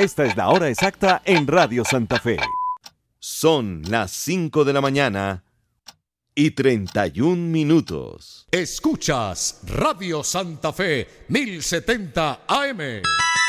Esta es la hora exacta en Radio Santa Fe. Son las 5 de la mañana y 31 minutos. Escuchas Radio Santa Fe 1070 AM.